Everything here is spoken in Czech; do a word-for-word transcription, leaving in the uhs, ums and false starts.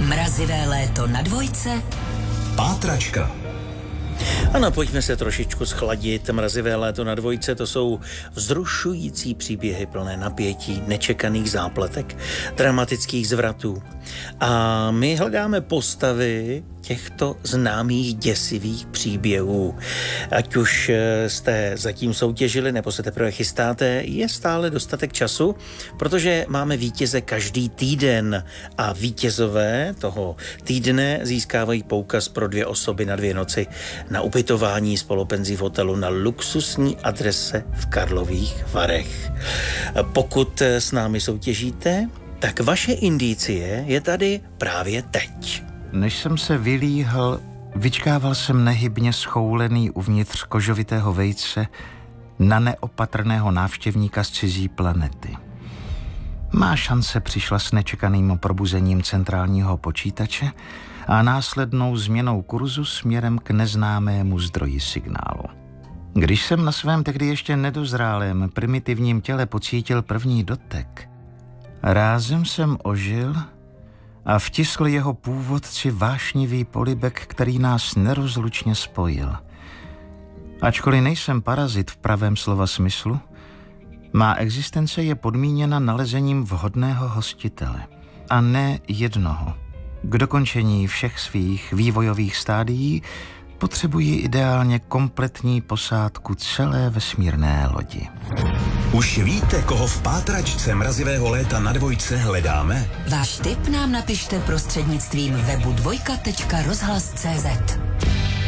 Mrazivé léto na dvojce. Pátračka. Ano, pojďme se trošičku schladit. Mrazivé léto na dvojce, to jsou vzrušující příběhy plné napětí, nečekaných zápletek, dramatických zvratů. A my hledáme postavy těchto známých děsivých příběhů. Ať už jste zatím soutěžili, nebo se teprve chystáte, je stále dostatek času, protože máme vítěze každý týden a vítězové toho týdne získávají poukaz pro dvě osoby na dvě noci na ubytování spolupenzí v hotelu na luxusní adrese v Karlových Varech. Pokud s námi soutěžíte, tak vaše indicie je tady právě teď. Než jsem se vylíhl, vyčkával jsem nehybně schoulený uvnitř kožovitého vejce na neopatrného návštěvníka z cizí planety. Má šance přišla s nečekaným probuzením centrálního počítače a následnou změnou kurzu směrem k neznámému zdroji signálu. Když jsem na svém tehdy ještě nedozrálém primitivním těle pocítil první dotek, rázem jsem ožil a vtiskl jeho původci vášnivý polibek, který nás nerozlučně spojil. Ačkoliv nejsem parazit v pravém slova smyslu, má existence je podmíněna nalezením vhodného hostitele. A ne jednoho. K dokončení všech svých vývojových stádií potřebují ideálně kompletní posádku celé vesmírné lodi. Už víte, koho v pátračce Mrazivého léta na dvojce hledáme? Váš tip nám napište prostřednictvím webu dvojka tečka rozhlas tečka cé zet.